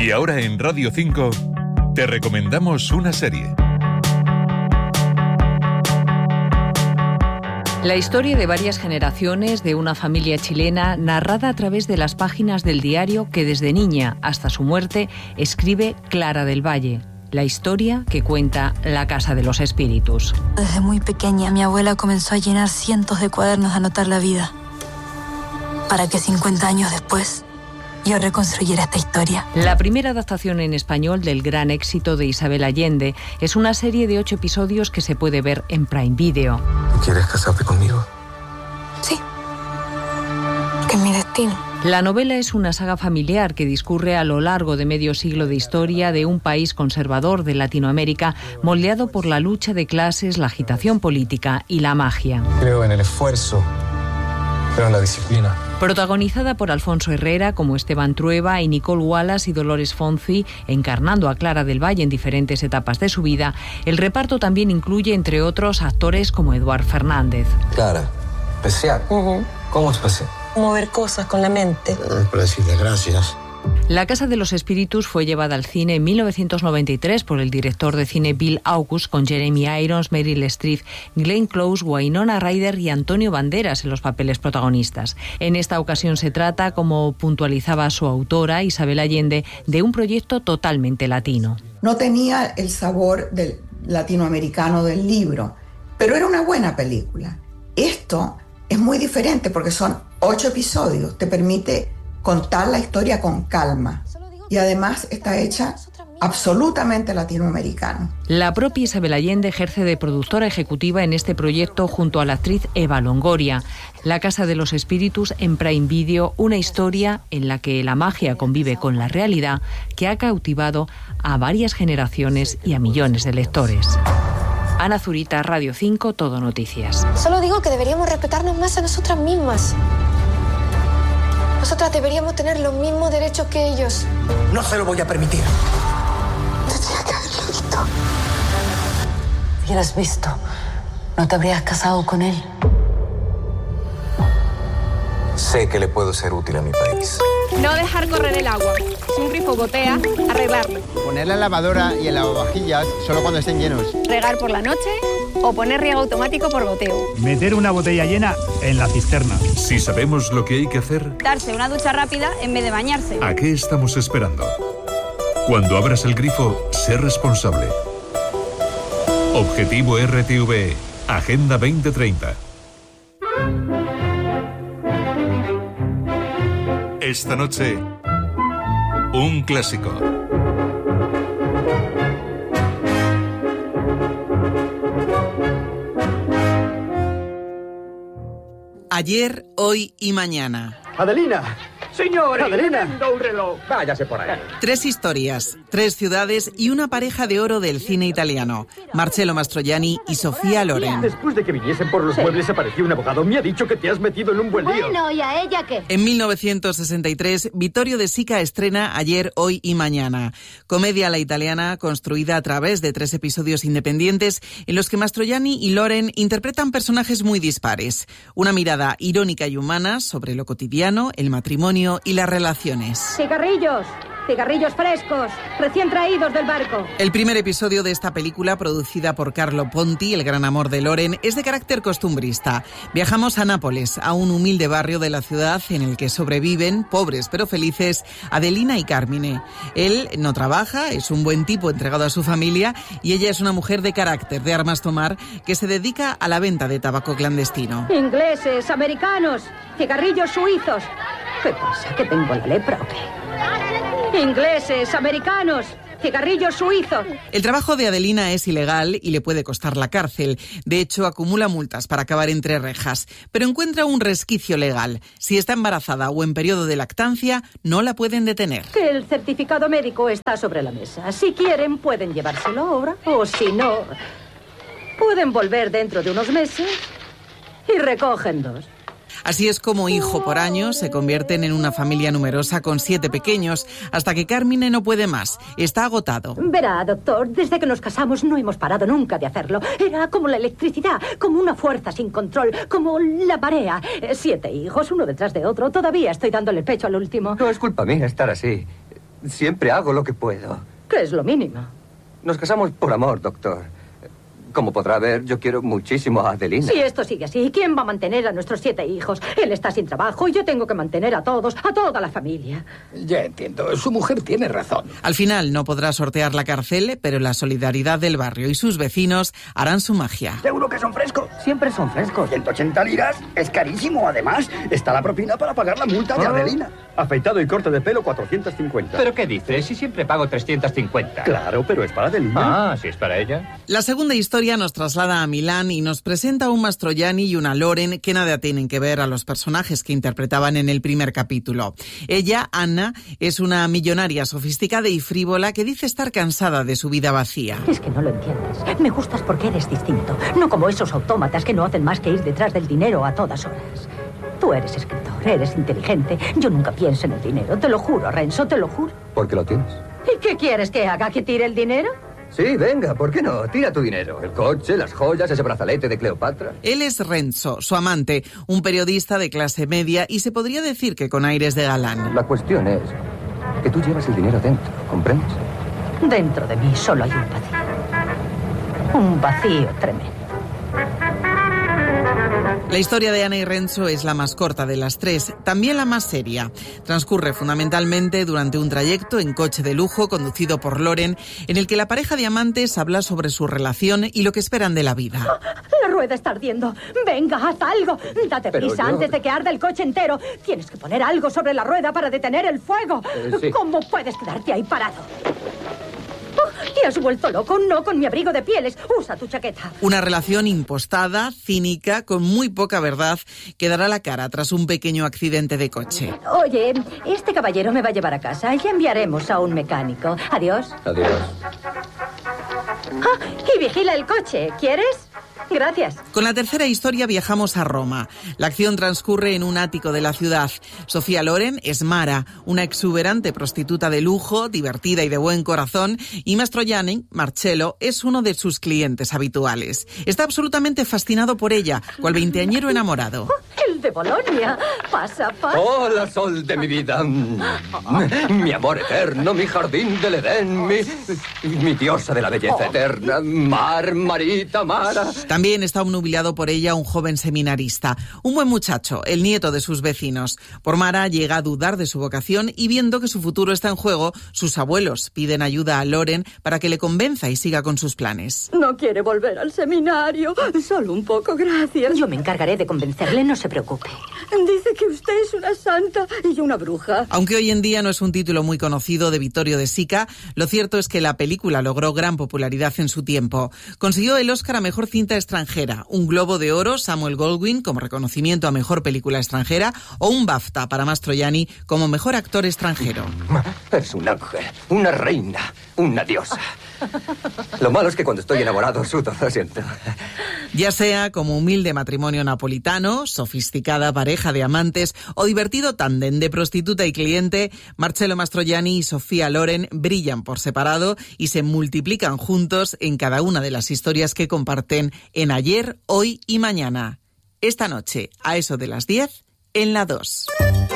Y ahora en Radio 5 te recomendamos una serie. La historia de varias generaciones de una familia chilena narrada a través de las páginas del diario que desde niña hasta su muerte escribe Clara del Valle. La historia que cuenta La Casa de los Espíritus. Desde muy pequeña mi abuela comenzó a llenar cientos de cuadernos de anotar la vida, para que 50 años después yo reconstruyera esta historia. La primera adaptación en español del gran éxito de Isabel Allende es una serie de 8 episodios que se puede ver en Prime Video. ¿Quieres casarte conmigo? Sí, porque es mi destino. La novela es una saga familiar que discurre a lo largo de medio siglo de historia de un país conservador de Latinoamérica, moldeado por la lucha de clases, la agitación política y la magia. Creo en el esfuerzo, pero en la disciplina. Protagonizada por Alfonso Herrera como Esteban Trueba y Nicole Wallace y Dolores Fonzi, encarnando a Clara del Valle en diferentes etapas de su vida, el reparto también incluye, entre otros, actores como Eduard Fernández. Clara, especial. ¿Cómo especial? Mover cosas con la mente. Para decirle gracias. La Casa de los Espíritus fue llevada al cine en 1993 por el director de cine Bill August, con Jeremy Irons, Meryl Streep, Glenn Close, Winona Ryder y Antonio Banderas en los papeles protagonistas. En esta ocasión se trata, como puntualizaba su autora, Isabel Allende, de un proyecto totalmente latino. No tenía el sabor del latinoamericano del libro, pero era una buena película. Esto es muy diferente porque son 8 episodios, te permite contar la historia con calma y además está hecha absolutamente latinoamericano. La propia Isabel Allende ejerce de productora ejecutiva en este proyecto junto a la actriz Eva Longoria. La Casa de los Espíritus en Prime Video, una historia en la que la magia convive con la realidad, que ha cautivado a varias generaciones y a millones de lectores. Ana Zurita, Radio 5, Todo Noticias. Solo digo que deberíamos respetarnos más a nosotras mismas. Nosotras deberíamos tener los mismos derechos que ellos. No se lo voy a permitir. Tendría que haberlo visto. Si hubieras visto, no te habrías casado con él. Sé que le puedo ser útil a mi país. No dejar correr el agua. Si un grifo gotea, arreglarlo. Poner la lavadora y el lavavajillas solo cuando estén llenos. Regar por la noche o poner riego automático por goteo. Meter una botella llena en la cisterna. Si sabemos lo que hay que hacer, Darse una ducha rápida en vez de bañarse. ¿a qué estamos esperando? Cuando abras el grifo, sé responsable. Objetivo RTV, Agenda 2030. Esta noche, un clásico. Ayer, hoy y mañana. Adelina. Señor, Adelina. un reloj. Váyase por ahí. 3 historias, 3 ciudades y una pareja de oro del cine italiano. Marcello Mastroianni y Sofía Loren. Después de que viniesen por los muebles apareció un abogado. Me ha dicho que te has metido en un buen lío. Bueno, ¿y a ella qué? En 1963, Vittorio De Sica estrena Ayer, hoy y mañana. Comedia a la italiana construida a través de 3 episodios independientes en los que Mastroianni y Loren interpretan personajes muy dispares. Una mirada irónica y humana sobre lo cotidiano, el matrimonio y las relaciones. Cigarrillos frescos, recién traídos del barco. El primer episodio de esta película, producida por Carlo Ponti, el gran amor de Loren, es de carácter costumbrista. Viajamos a Nápoles, a un humilde barrio de la ciudad en el que sobreviven, pobres pero felices, Adelina y Carmine. Él no trabaja, es un buen tipo entregado a su familia, y ella es una mujer de carácter, de armas tomar, que se dedica a la venta de tabaco clandestino. Ingleses, americanos, cigarrillos suizos. ¿Qué pasa? ¿Que tengo la lepra o qué? Ingleses, americanos, cigarrillos suizos. El trabajo de Adelina es ilegal y le puede costar la cárcel. De hecho, acumula multas para acabar entre rejas. Pero encuentra un resquicio legal. Si está embarazada o en periodo de lactancia, no la pueden detener. Que el certificado médico está sobre la mesa. Si quieren, pueden llevárselo ahora. O si no, pueden volver dentro de unos meses y recogen 2. Así es como hijo por año se convierten en una familia numerosa con 7 pequeños, hasta que Carmine no puede más. Está agotado. Verá, doctor, desde que nos casamos no hemos parado nunca de hacerlo. Era como la electricidad, como una fuerza sin control, como la marea. 7 hijos, uno detrás de otro. Todavía estoy dándole pecho al último. No es culpa mía estar así. Siempre hago lo que puedo. ¿Qué es lo mínimo? Nos casamos por amor, doctor. Como podrá ver, yo quiero muchísimo a Adelina. Si esto sigue así, ¿quién va a mantener a nuestros 7 hijos? Él está sin trabajo y yo tengo que mantener a todos, a toda la familia. Ya entiendo, su mujer tiene razón. Al final no podrá sortear la cárcel, pero la solidaridad del barrio y sus vecinos harán su magia. ¿Seguro que son frescos? Siempre son frescos. 180 liras es carísimo. Además, está la propina para pagar la multa de Adelina. Afeitado y corte de pelo, 450. ¿Pero qué dices? Si siempre pago 350. Claro, pero es para Adelina. Ah, si es para ella. La segunda historia nos traslada a Milán y nos presenta a un Mastroianni y una Loren que nada tienen que ver a los personajes que interpretaban en el primer capítulo. Ella, Anna, es una millonaria sofisticada y frívola que dice estar cansada de su vida vacía. Es que no lo entiendes. Me gustas porque eres distinto. No como esos autómatas que no hacen más que ir detrás del dinero a todas horas. Tú eres escritor, eres inteligente. Yo nunca pienso en el dinero. Te lo juro, Renzo, te lo juro. ¿Por qué lo tienes? ¿Y qué quieres que haga? ¿Que tire el dinero? Sí, venga, ¿por qué no? Tira tu dinero. El coche, las joyas, ese brazalete de Cleopatra. Él es Renzo, su amante, un periodista de clase media y se podría decir que con aires de galán. La cuestión es que tú llevas el dinero dentro, ¿comprendes? Dentro de mí solo hay un vacío. Un vacío tremendo. La historia de Anna y Renzo es la más corta de las tres, también la más seria. Transcurre fundamentalmente durante un trayecto en coche de lujo conducido por Loren, en el que la pareja de amantes habla sobre su relación y lo que esperan de la vida. La rueda está ardiendo. Venga, haz algo. Date prisa antes de que arda el coche entero. Tienes que poner algo sobre la rueda para detener el fuego. Sí. ¿Cómo puedes quedarte ahí parado? ¿Te has vuelto loco? No con mi abrigo de pieles. Usa tu chaqueta. Una relación impostada, cínica, con muy poca verdad, que dará la cara tras un pequeño accidente de coche. Oye, este caballero me va a llevar a casa y enviaremos a un mecánico. Adiós. Adiós. Y vigila el coche. ¿Quieres? Gracias. Con la tercera historia viajamos a Roma. La acción transcurre en un ático de la ciudad. Sofía Loren es Mara, una exuberante prostituta de lujo, divertida y de buen corazón, y Mastroianni, Marcello, es uno de sus clientes habituales. Está absolutamente fascinado por ella, cual veinteañero enamorado. El de Bolonia. Pasa. Hola, sol de mi vida. Mi amor eterno, mi jardín del Edén, mi diosa de la belleza eterna. Marita, Mara. También está obnubilado por ella un joven seminarista, un buen muchacho, el nieto de sus vecinos. Por Mara llega a dudar de su vocación y viendo que su futuro está en juego, sus abuelos piden ayuda a Loren para que le convenza y siga con sus planes. No quiere volver al seminario. Solo un poco, gracias. Yo me encargaré de convencerle, no se preocupe. Dice que usted es una santa y yo una bruja. Aunque hoy en día no es un título muy conocido de Vittorio De Sica, lo cierto es que la película logró gran popularidad en su tiempo. Consiguió el Oscar a Mejor Cinta Extranjera, un Globo de Oro Samuel Goldwyn como reconocimiento a Mejor Película Extranjera o un BAFTA para Mastroianni como Mejor Actor Extranjero. Es un ángel, una reina, una diosa. Lo malo es que cuando estoy enamorado sudo, lo siento. Ya sea como humilde matrimonio napolitano, sofisticada pareja de amantes o divertido tándem de prostituta y cliente, Marcello Mastroianni y Sofía Loren brillan por separado y se multiplican juntos en cada una de las historias que comparten en Ayer, Hoy y Mañana. Esta noche, a eso de las 10, en la 2.